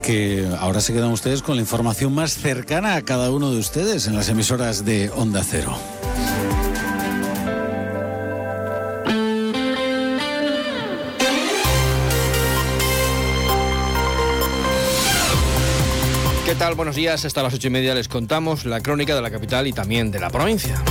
Que ahora se quedan ustedes con la información más cercana a cada uno de ustedes en las emisoras de Onda Cero. ¿Qué tal? Buenos días. Hasta las 8:30 les contamos la crónica de la capital y también de la provincia.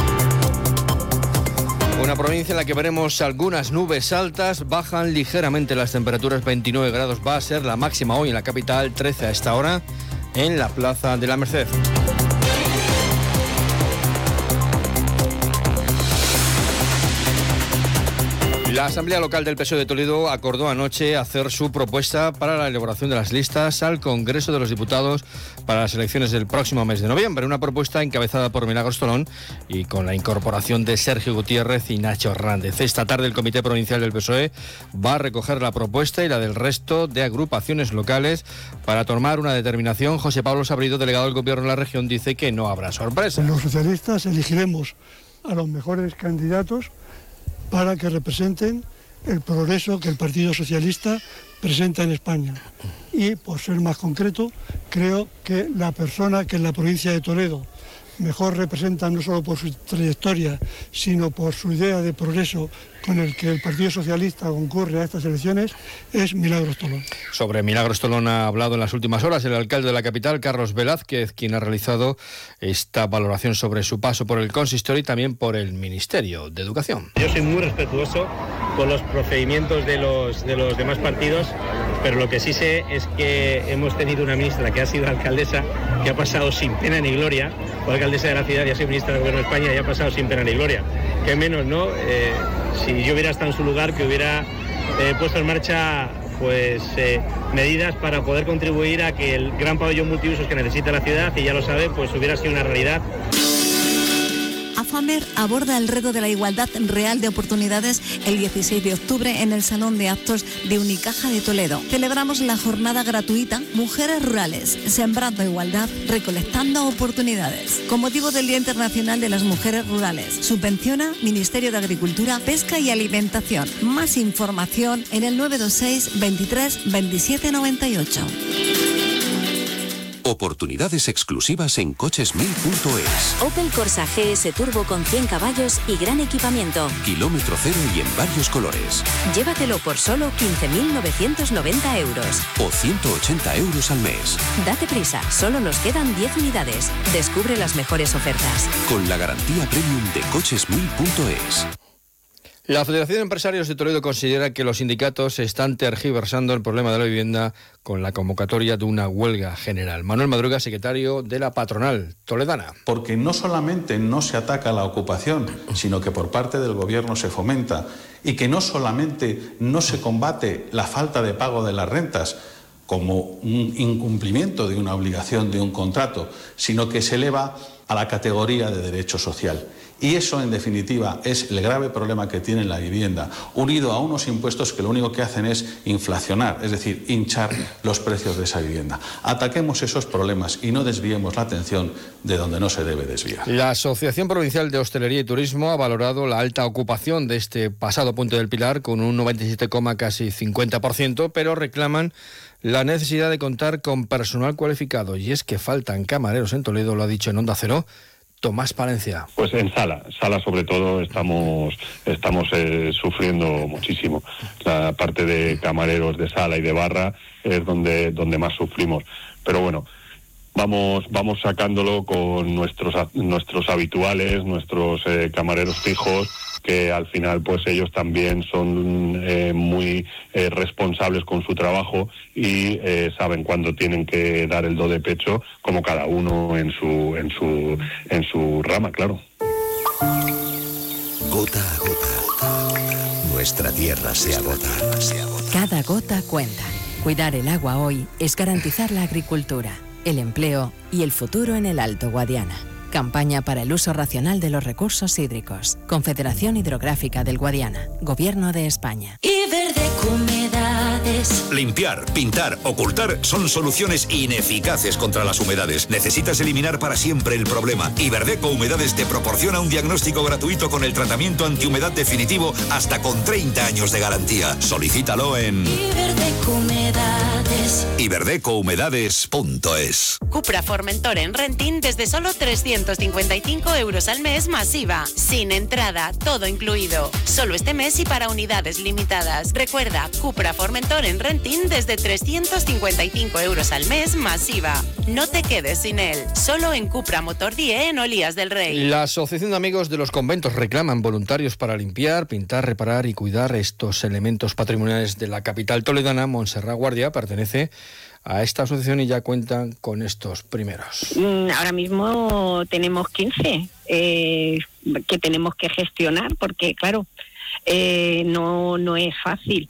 Una provincia en la que veremos algunas nubes altas, bajan ligeramente las temperaturas, 29 grados va a ser la máxima hoy en la capital, 13 a esta hora en la Plaza de la Merced. La Asamblea Local del PSOE de Toledo acordó anoche hacer su propuesta para la elaboración de las listas al Congreso de los Diputados para las elecciones del próximo mes de noviembre. Una propuesta encabezada por Milagros Tolón y con la incorporación de Sergio Gutiérrez y Nacho Hernández. Esta tarde el Comité Provincial del PSOE va a recoger la propuesta y la del resto de agrupaciones locales para tomar una determinación. José Pablo Sabrido, delegado del Gobierno de la región, dice que no habrá sorpresa. Los socialistas elegiremos a los mejores candidatos para que representen el progreso que el Partido Socialista presenta en España. Y, por ser más concreto, creo que la persona que en la provincia de Toledo mejor representa, no solo por su trayectoria, sino por su idea de progreso con el que el Partido Socialista concurre a estas elecciones, es Milagros Tolón. Sobre Milagros Tolón ha hablado en las últimas horas el alcalde de la capital, Carlos Velázquez, quien ha realizado esta valoración sobre su paso por el consistorio y también por el Ministerio de Educación. Yo soy muy respetuoso con los procedimientos de los demás partidos, pero lo que sí sé es que hemos tenido una ministra que ha sido alcaldesa, que ha pasado sin pena ni gloria, fue alcaldesa de la ciudad y ha sido ministra del Gobierno de España y ha pasado sin pena ni gloria. Qué menos, ¿no? Si yo hubiera estado en su lugar, que hubiera puesto en marcha medidas para poder contribuir a que el gran pabellón multiusos que necesita la ciudad, y ya lo sabe, pues hubiera sido una realidad. AFAMER aborda el reto de la igualdad real de oportunidades el 16 de octubre en el Salón de Actos de Unicaja de Toledo. Celebramos la jornada gratuita Mujeres Rurales, sembrando igualdad, recolectando oportunidades. Con motivo del Día Internacional de las Mujeres Rurales, subvenciona Ministerio de Agricultura, Pesca y Alimentación. Más información en el 926 23 27 98. Oportunidades exclusivas en coches1000.es. Opel Corsa GS Turbo con 100 caballos y gran equipamiento. Kilómetro cero y en varios colores. Llévatelo por solo 15.990 euros. O 180 euros al mes. Date prisa, solo nos quedan 10 unidades. Descubre las mejores ofertas. Con la garantía premium de coches1000.es. La Federación de Empresarios de Toledo considera que los sindicatos están tergiversando el problema de la vivienda con la convocatoria de una huelga general. Manuel Madruga, secretario de la patronal toledana. Porque no solamente no se ataca la ocupación, sino que por parte del gobierno se fomenta, y que no solamente no se combate la falta de pago de las rentas como un incumplimiento de una obligación de un contrato, sino que se eleva a la categoría de derecho social. Y eso, en definitiva, es el grave problema que tiene la vivienda, unido a unos impuestos que lo único que hacen es inflacionar, es decir, hinchar los precios de esa vivienda. Ataquemos esos problemas y no desviemos la atención de donde no se debe desviar. La Asociación Provincial de Hostelería y Turismo ha valorado la alta ocupación de este pasado Puente del Pilar con un 97, casi 50%, pero reclaman la necesidad de contar con personal cualificado. Y es que faltan camareros en Toledo, lo ha dicho en Onda Cero Tomás Palencia. Pues en sala sobre todo estamos sufriendo muchísimo. La parte de camareros de sala y de barra es donde más sufrimos. Pero bueno, vamos sacándolo con nuestros habituales, nuestros camareros fijos, que al final pues ellos también son muy responsables con su trabajo y saben cuándo tienen que dar el do de pecho, como cada uno en su rama, claro. Gota a gota, nuestra tierra se agota. Cada gota cuenta. Cuidar el agua hoy es garantizar la agricultura, el empleo y el futuro en el Alto Guadiana. Campaña para el uso racional de los recursos hídricos. Confederación Hidrográfica del Guadiana. Gobierno de España. Iberdeco Humedades. Limpiar, pintar, ocultar son soluciones ineficaces contra las humedades. Necesitas eliminar para siempre el problema. Iberdeco Humedades te proporciona un diagnóstico gratuito con el tratamiento antihumedad definitivo hasta con 30 años de garantía. Solicítalo en Iberdeco Humedades. iberdecohumedades.es. Cupra Formentor en renting desde solo 355 euros al mes masiva. Sin entrada, todo incluido. Solo este mes y para unidades limitadas. Recuerda, Cupra Formentor en renting desde 355 euros al mes masiva. No te quedes sin él. Solo en Cupra Motor 10 en Olías del Rey. La Asociación de Amigos de los Conventos reclaman voluntarios para limpiar, pintar, reparar y cuidar estos elementos patrimoniales de la capital toledana. Montserrat Guardia pertenece a esta asociación y ya cuentan con estos primeros. Ahora mismo tenemos 15 que tenemos que gestionar porque, claro, no es fácil.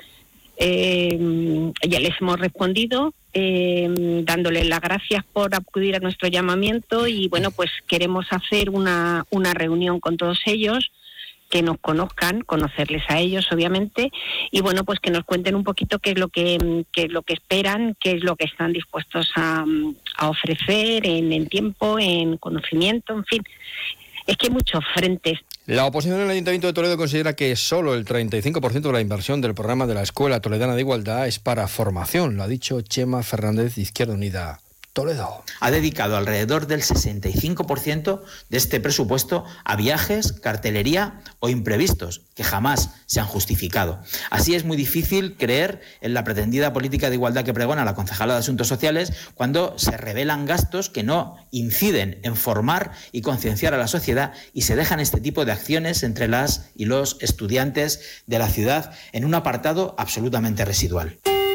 Ya les hemos respondido dándoles las gracias por acudir a nuestro llamamiento y, bueno, pues queremos hacer una reunión con todos ellos, que nos conozcan, conocerles a ellos, obviamente, y bueno, pues que nos cuenten un poquito qué es lo que esperan, qué es lo que están dispuestos a ofrecer en tiempo, en conocimiento, en fin. Es que hay muchos frentes. La oposición del Ayuntamiento de Toledo considera que solo el 35% de la inversión del programa de la Escuela Toledana de Igualdad es para formación. Lo ha dicho Chema Fernández, de Izquierda Unida Toledo. Ha dedicado alrededor del 65% de este presupuesto a viajes, cartelería o imprevistos, que jamás se han justificado. Así es muy difícil creer en la pretendida política de igualdad que pregona la concejala de Asuntos Sociales cuando se revelan gastos que no inciden en formar y concienciar a la sociedad y se dejan este tipo de acciones entre las y los estudiantes de la ciudad en un apartado absolutamente residual.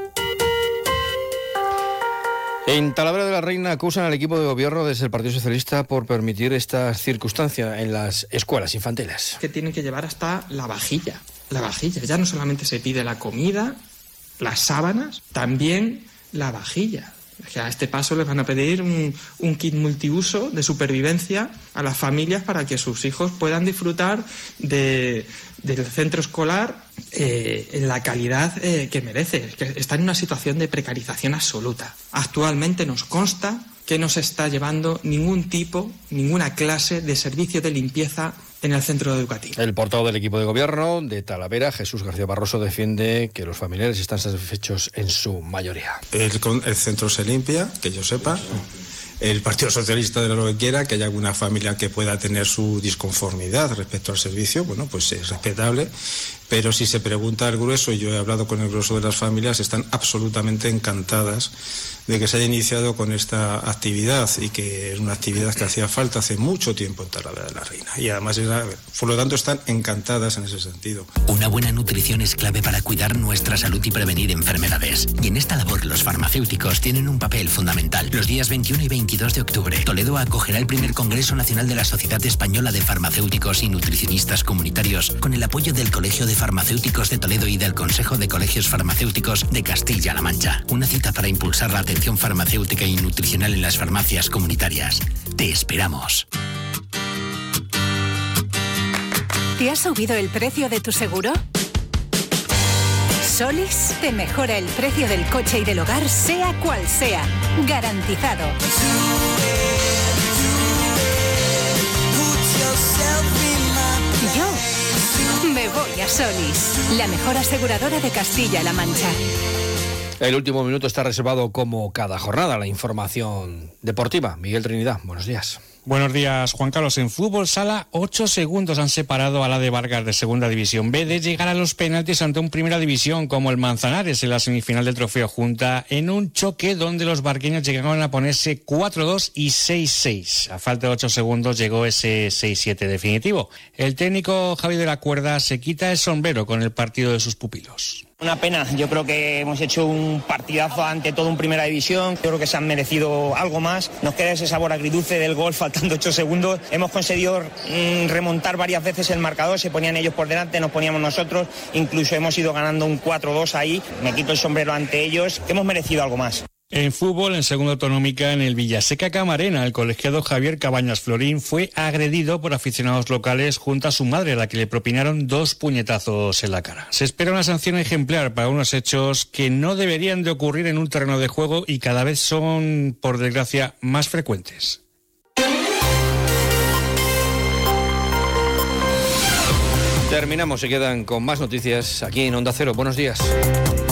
En Talavera de la Reina acusan al equipo de gobierno desde el Partido Socialista por permitir esta circunstancia en las escuelas infantiles. Que tienen que llevar hasta la vajilla. La vajilla. Ya no solamente se pide la comida, las sábanas, también la vajilla. A este paso les van a pedir un kit multiuso de supervivencia a las familias para que sus hijos puedan disfrutar del centro escolar en la calidad que merece. Que está en una situación de precarización absoluta. Actualmente nos consta que no se está llevando ninguna clase de servicio de limpieza en el centro educativo. El portavoz del equipo de gobierno de Talavera, Jesús García Barroso, defiende que los familiares están satisfechos en su mayoría. El centro se limpia, que yo sepa. El Partido Socialista de lo que quiera, que haya alguna familia que pueda tener su disconformidad respecto al servicio, bueno, pues es respetable. Pero si se pregunta al grueso, y yo he hablado con el grueso de las familias, están absolutamente encantadas de que se haya iniciado con esta actividad y que es una actividad que hacía falta hace mucho tiempo en Talavera de la Reina. Y además, por lo tanto, están encantadas en ese sentido. Una buena nutrición es clave para cuidar nuestra salud y prevenir enfermedades. Y en esta labor los farmacéuticos tienen un papel fundamental. Los días 21 y 22 de octubre, Toledo acogerá el primer Congreso Nacional de la Sociedad Española de Farmacéuticos y Nutricionistas Comunitarios con el apoyo del Colegio de Farmacéuticos de Toledo y del Consejo de Colegios Farmacéuticos de Castilla-La Mancha. Una cita para impulsar la atención farmacéutica y nutricional en las farmacias comunitarias. Te esperamos. ¿Te ha subido el precio de tu seguro? Solis te mejora el precio del coche y del hogar, sea cual sea. Garantizado. Yo me voy a Solis, la mejor aseguradora de Castilla-La Mancha. El último minuto está reservado, como cada jornada, la información deportiva. Miguel Trinidad, buenos días. Buenos días, Juan Carlos. En fútbol sala, 8 segundos han separado a la de Vargas de Segunda División B de llegar a los penaltis ante un Primera División como el Manzanares en la semifinal del Trofeo Junta, en un choque donde los barqueños llegaron a ponerse 4-2 y 6-6. A falta de 8 segundos llegó ese 6-7 definitivo. El técnico Javi de la Cuerda se quita el sombrero con el partido de sus pupilos. Una pena, yo creo que hemos hecho un partidazo ante todo en Primera División, yo creo que se han merecido algo más, nos queda ese sabor agridulce del gol faltando 8 segundos, hemos conseguido remontar varias veces el marcador, se ponían ellos por delante, nos poníamos nosotros, incluso hemos ido ganando un 4-2 ahí, me quito el sombrero ante ellos, hemos merecido algo más. En fútbol, en segunda autonómica, en el Villaseca Camarena, el colegiado Javier Cabañas Florín fue agredido por aficionados locales junto a su madre, a la que le propinaron 2 puñetazos en la cara. Se espera una sanción ejemplar para unos hechos que no deberían de ocurrir en un terreno de juego y cada vez son, por desgracia, más frecuentes. Terminamos, se quedan con más noticias aquí en Onda Cero. Buenos días.